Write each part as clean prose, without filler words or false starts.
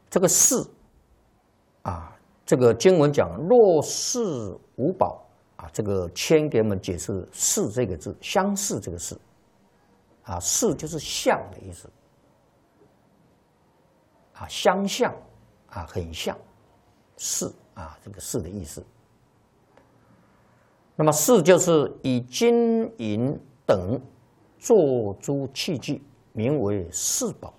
这个士啊，这个经文讲若士无宝啊，这个谦给我们解释士这个字，相似这个士啊，士就是像的意思啊，相像啊，很像士啊，这个士的意思。那么士就是以金银等做诸器具，名为士宝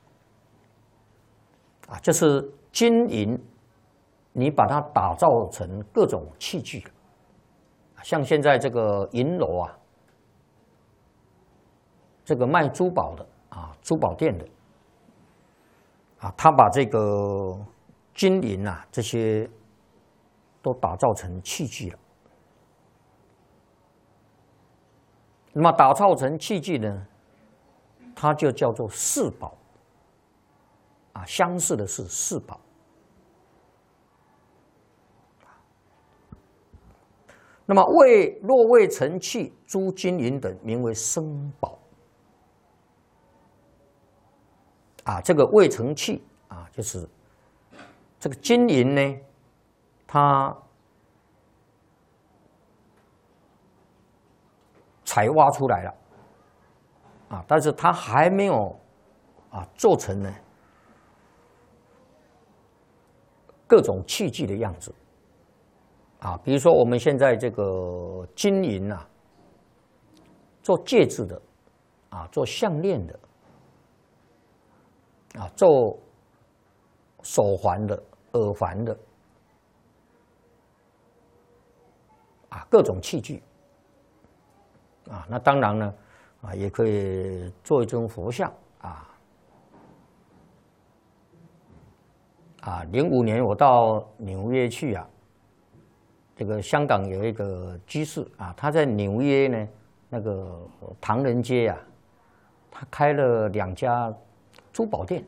啊，就是金银，你把它打造成各种器具，像现在这个银楼啊，这个卖珠宝的啊，珠宝店的啊，他把这个金银啊这些都打造成器具了。那么打造成器具呢，它就叫做士宝啊，相似的是士宝。那么若未成器诸金银等，名为生宝啊。这个未成器啊，就是这个金银呢，它采挖出来了啊，但是它还没有啊做成呢各种器具的样子啊。比如说我们现在这个金银啊，做戒指的啊，做项链的啊，做手环的、耳环的啊，各种器具。啊，那当然呢，啊，也可以做一尊佛像啊。05年我到纽约去啊，这个香港有一个居士啊，他在纽约呢那个唐人街啊，他开了2家珠宝店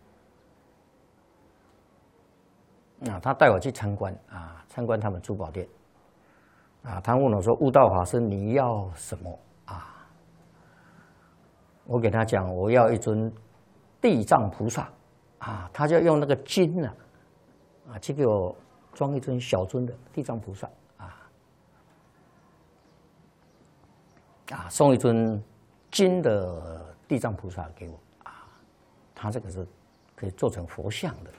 啊，他带我去参观啊，参观他们珠宝店。啊，他问我说：“悟道法师，你要什么啊？”我给他讲，我要一尊地藏菩萨啊，他就用那个金啊，去给我装一尊小尊的地藏菩萨啊，送一尊金的地藏菩萨给我啊，他这个是可以做成佛像的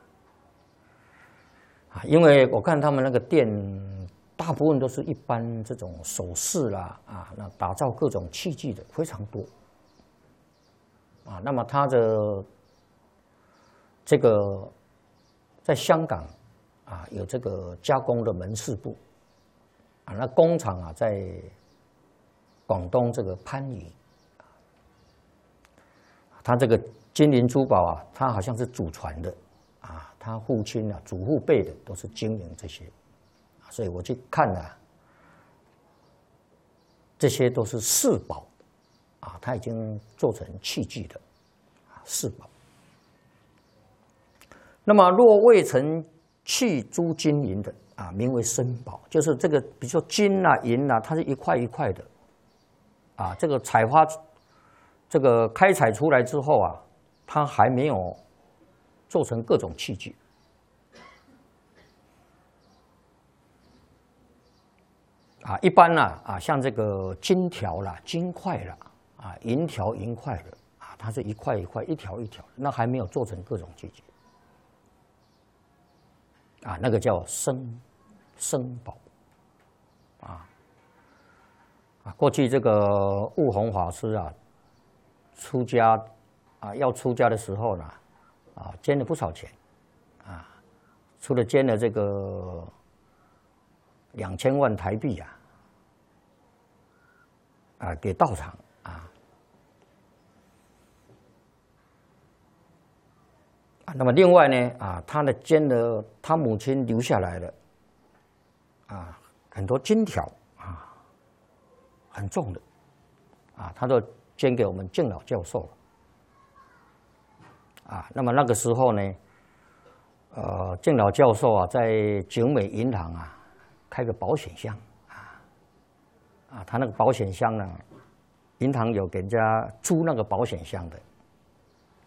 啊，因为我看他们那个店。大部分都是一般这种首饰啦啊，那打造各种器具的非常多啊。那么它的这个在香港啊有这个加工的门市部啊，那工厂啊在广东这个番禺，它这个金银珠宝啊，它好像是祖传的啊，他父亲啊、祖父辈的都是经营这些。所以我去看啊，这些都是士宝啊，它已经做成器具的啊，士宝。那么若未成器诸金银的啊，名为生宝，就是这个，比如说金啊、银啊，它是一块一块的啊，这个采花，这个开采出来之后啊，它还没有做成各种器具。啊，一般呢，像这个金条啦、金块啦，啊，银条、银块的啊，它是一块一块、一条一条，那还没有做成各种器具啊，那个叫生宝过去这个悟宏法师啊，出家啊，要出家的时候呢，啊，捐了不少钱啊，除了捐了这个2000万台币啊，给道场啊。那么另外呢，啊，他的捐的他母亲留下来的啊，很多金条啊，很重的啊，他都捐给我们敬老教授啊。那么那个时候呢，敬老教授啊，在景美银行啊。开个保险箱他那个保险箱呢，银行有给人家租那个保险箱的